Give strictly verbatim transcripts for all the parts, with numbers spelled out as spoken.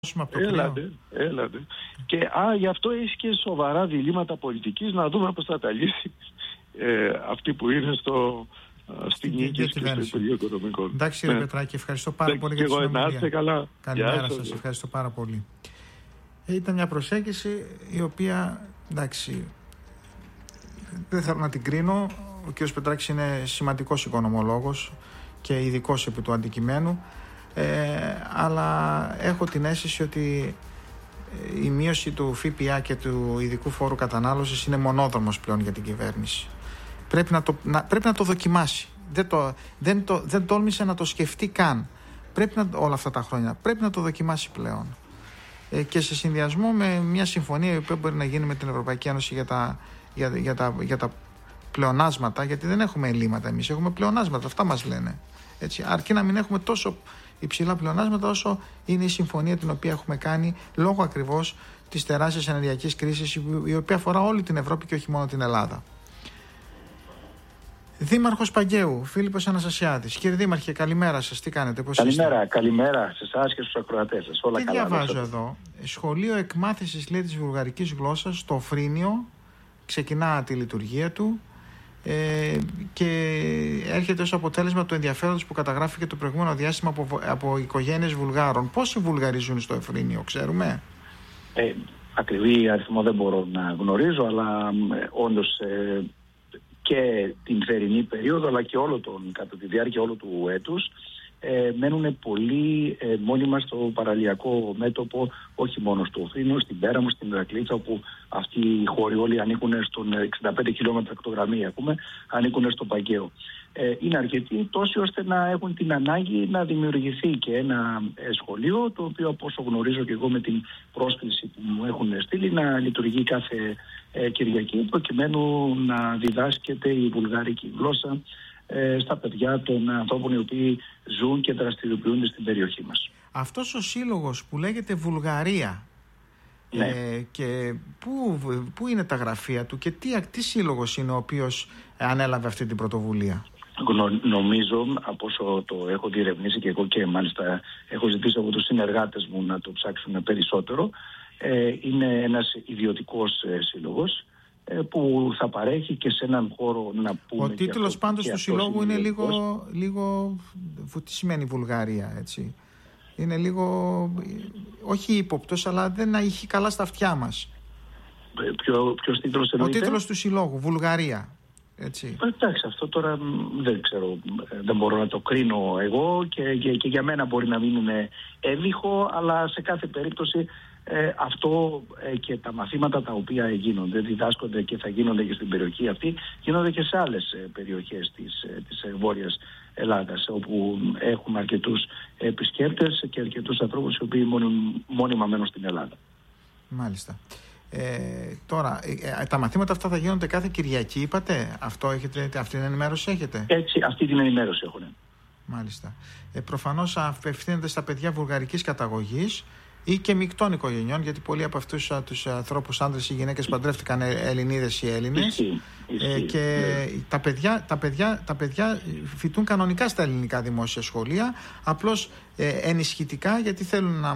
Έλατε, έλατε. Και α, γι' αυτό έχει και σοβαρά διλήμματα πολιτικής, να δούμε πώς θα τα λύσει ε, αυτή που είναι στο, στην νίκη και στο Υπουργείο Οικονομικών. Εντάξει, κύριε ναι. Πετράκη, ευχαριστώ πάρα πολύ για τη συνομιλία. Καλά. Καλημέρα σας, ευχαριστώ πάρα πολύ. Ε, ήταν μια προσέγγιση η οποία, εντάξει, δεν θέλω να την κρίνω. Ο κύριος Πετράκης είναι σημαντικός οικονομολόγος και ειδικός επί του αντικειμένου. Ε, αλλά έχω την αίσθηση ότι η μείωση του ΦΠΑ και του ειδικού φόρου κατανάλωσης είναι μονόδρομος πλέον για την κυβέρνηση. Πρέπει να το, να, πρέπει να το δοκιμάσει. Δεν, το, δεν, το, δεν τόλμησε να το σκεφτεί καν. Πρέπει να, όλα αυτά τα χρόνια. Πρέπει να το δοκιμάσει πλέον. Ε, και σε συνδυασμό με μια συμφωνία η οποία μπορεί να γίνει με την Ευρωπαϊκή Ένωση για τα, για, για τα, για τα πλεονάσματα, γιατί δεν έχουμε ελλείμματα εμείς, έχουμε πλεονάσματα, αυτά μας λένε. Έτσι, αρκεί να μην έχουμε τόσο υψηλά πλεονάσματα όσο είναι η συμφωνία την οποία έχουμε κάνει λόγω ακριβώς της τεράστιας ενεργειακής κρίσης η οποία αφορά όλη την Ευρώπη και όχι μόνο την Ελλάδα. Δήμαρχος Παγκαίου, Φίλιππος Αναστασιάδης. Κύριε Δήμαρχε, καλημέρα σας. Τι κάνετε, πώς καλημέρα, είστε? Καλημέρα σε εσάς και στους ακροατές σας. Όλα Τι καλά. διαβάζω εδώ. Σχολείο εκμάθησης, λέει, της βουλγαρικής γλώσσας στο Φρίνιο. Ξεκινά τη λειτουργία του. Ε, και έρχεται ως αποτέλεσμα του ενδιαφέροντος που καταγράφηκε το προηγούμενο διάστημα από, από οικογένειες Βουλγάρων. Πόσοι Βουλγαροί ζουν στο Εφρίνιο, ξέρουμε? Ε, ακριβή αριθμό δεν μπορώ να γνωρίζω, αλλά ε, όντως ε, και την θερινή περίοδο αλλά και όλο τον, κατά τη διάρκεια όλου του έτους ε, μένουν πολύ ε, μόνιμα στο παραλιακό μέτωπο, όχι μόνο στο Φρίνιο, στην Πέραμο, στην Ηρακλήτσα, όπου αυτοί οι χώροι όλοι ανήκουν στον εξήντα πέντε χιλιόμετρα ακτογραμμή, ακούμε, ανήκουν στο Παγκαίο. Ε, είναι αρκετοί τόσοι ώστε να έχουν την ανάγκη να δημιουργηθεί και ένα ε, σχολείο, το οποίο, από όσο γνωρίζω και εγώ με την πρόσκληση που μου έχουν στείλει, να λειτουργεί κάθε ε, Κυριακή, προκειμένου να διδάσκεται η βουλγαρική γλώσσα στα παιδιά των ανθρώπων οι οποίοι ζουν και δραστηριοποιούνται στην περιοχή μας. Αυτός ο σύλλογος που λέγεται Βουλγαρία, ναι. ε, και πού, πού είναι τα γραφεία του και τι, τι σύλλογος είναι ο οποίος ανέλαβε αυτή την πρωτοβουλία? Νο, νομίζω, από όσο το έχω διερευνήσει και εγώ και μάλιστα έχω ζητήσει από τους συνεργάτες μου να το ψάξουν περισσότερο, ε, είναι ένας ιδιωτικός ε, σύλλογος που θα παρέχει και σε έναν χώρο να πούμε... Ο τίτλος πάντως του συλλόγου είναι λίγο, λίγο... Τι σημαίνει Βουλγαρία, έτσι? Είναι λίγο... όχι ύποπτος, αλλά δεν έχει καλά στα αυτιά μας. Ποιο, ποιος τίτλος εννοείται? Ο τίτλος του συλλόγου, Βουλγαρία. Έτσι. Εντάξει, αυτό τώρα δεν ξέρω, δεν μπορώ να το κρίνω εγώ και, και, και για μένα μπορεί να μην είναι εύηχο, αλλά σε κάθε περίπτωση ε, αυτό ε, και τα μαθήματα τα οποία γίνονται, διδάσκονται και θα γίνονται και στην περιοχή αυτή, γίνονται και σε άλλες ε, περιοχές της, ε, της ε, Βόρειας Ελλάδας, όπου έχουμε αρκετούς επισκέπτες και αρκετούς ανθρώπους οι οποίοι μόνιμα μένουν στην Ελλάδα. Μάλιστα. Ε, τώρα, ε, τα μαθήματα αυτά θα γίνονται κάθε Κυριακή, είπατε? Αυτό έχετε, αυτή την ενημέρωση έχετε? Έτσι, αυτή την ενημέρωση έχουν. Μάλιστα. Ε, προφανώς απευθύνεται στα παιδιά βουλγαρικής καταγωγής ή και μεικτών οικογενειών, γιατί πολλοί από αυτούς τους ανθρώπους, άντρες ή γυναίκες, παντρεύτηκαν Ελληνίδες ή Έλληνες. Ισχύει, ισχύει, ε, και ναι. τα, παιδιά, τα, παιδιά, τα παιδιά φοιτούν κανονικά στα ελληνικά δημόσια σχολεία, απλώς ε, ενισχυτικά, γιατί θέλουν να...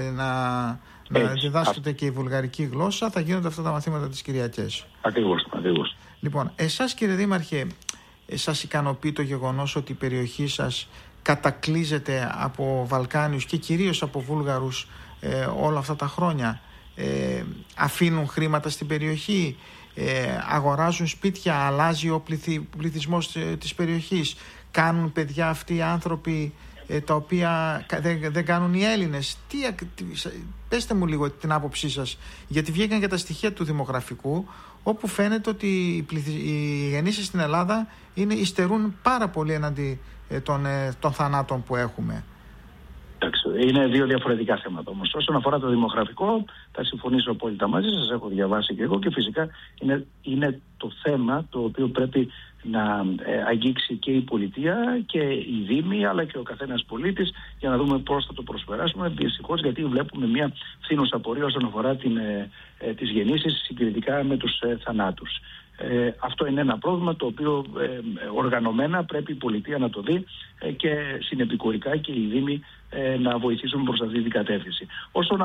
να να διδάσκεται και η βουλγαρική γλώσσα, θα γίνονται αυτά τα μαθήματα τις Κυριακές. Ακριβώς, ακριβώς. Λοιπόν, εσάς, κύριε Δήμαρχε, σας ικανοποιεί το γεγονός ότι η περιοχή σας κατακλείζεται από Βαλκάνιους και κυρίως από Βούλγαρους ε, όλα αυτά τα χρόνια? Ε, αφήνουν χρήματα στην περιοχή, ε, αγοράζουν σπίτια, αλλάζει ο πληθυ, πληθυσμός της περιοχής, κάνουν παιδιά αυτοί οι άνθρωποι τα οποία δεν, δεν κάνουν οι Έλληνες? Τι, πέστε μου λίγο την άποψή σας, γιατί βγήκαν και τα στοιχεία του δημογραφικού, όπου φαίνεται ότι οι, πληθυ... οι γεννήσεις στην Ελλάδα είναι, υστερούν πάρα πολύ εναντί των, των θανάτων που έχουμε. Είναι δύο διαφορετικά θέματα όμως. Όσον αφορά το δημογραφικό, θα συμφωνήσω απόλυτα μαζί σας, έχω διαβάσει και εγώ, και φυσικά είναι, είναι το θέμα το οποίο πρέπει να ε, αγγίξει και η πολιτεία και οι δήμοι, αλλά και ο καθένας πολίτης, για να δούμε πώς θα το προσπεράσουμε. Δυστυχώς, γιατί βλέπουμε μια φθήνουσα πορεία όσον αφορά την, ε, ε, τις γεννήσεις συγκριτικά με τους ε, θανάτους. Ε, αυτό είναι ένα πρόβλημα το οποίο ε, οργανωμένα πρέπει η πολιτεία να το δει ε, και συνεπικουρικά και οι Δήμοι ε, να βοηθήσουν προς αυτή την κατεύθυνση. Όσον